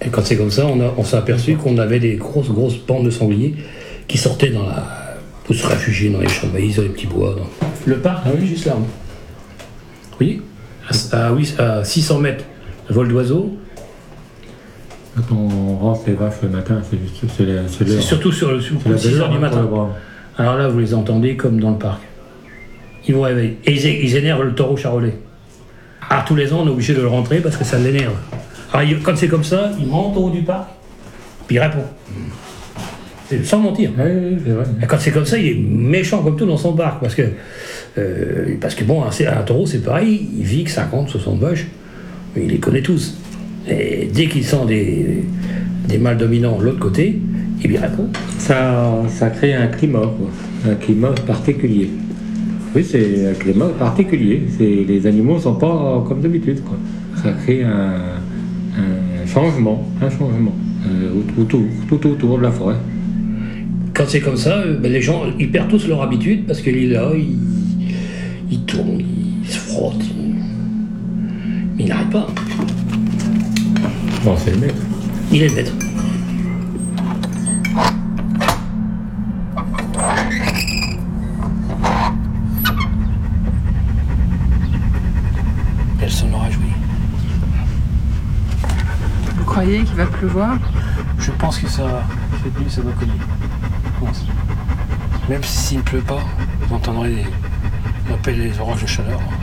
Et quand c'est comme ça, on s'est aperçu qu'on avait des grosses bandes de sangliers qui sortaient pour se réfugier dans les champs de maïs, dans les petits bois. Le parc, juste là. Vous voyez, à 600 mètres, vol d'oiseau. Quand on rentre les vaches le matin, C'est surtout sur le 6 heures du matin. Alors là, vous les entendez comme dans le parc. Ils vous réveillent. Et ils énervent le taureau charolais. Alors tous les ans, on est obligé de le rentrer parce que ça l'énerve. Alors quand c'est comme ça, il monte au haut du parc, puis il répond. Sans mentir. Oui, c'est vrai. Et quand c'est comme ça, il est méchant comme tout dans son parc. Parce que bon, un taureau, c'est pareil, il vit que 50, 60 vaches, mais il les connaît tous. Et dès qu'il sent des mâles dominants de l'autre côté, il lui répond. Ça crée un climat, quoi. Un climat particulier. Oui, c'est un climat particulier. Les animaux ne sont pas comme d'habitude, quoi. Ça crée un changement tout autour de la forêt. Quand c'est comme ça, les gens ils perdent tous leur habitude parce qu'il est là, il tourne, il se frotte, mais il n'arrête pas. Bon, c'est le maître. Il est le maître. Elle s'en aura joué. Vous croyez qu'il va pleuvoir? Je pense que cette nuit, ça doit cogner. Même s'il ne pleut pas, vous entendrez on appelle les orages de chaleur.